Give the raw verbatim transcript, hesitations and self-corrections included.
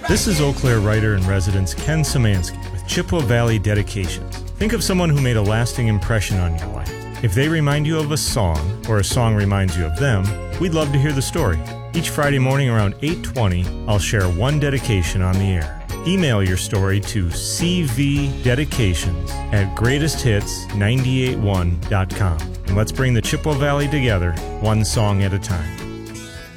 This is Eau Claire writer and resident Ken Szymanski with Chippewa Valley Dedications. Think of someone who made a lasting impression on your life. If they remind you of a song, or a song reminds you of them, we'd love to hear the story. Each Friday morning around eight twenty, I'll share one dedication on the air. Email your story to c v dedications at greatest hits nine eight one dot com. And let's bring the Chippewa Valley together, one song at a time.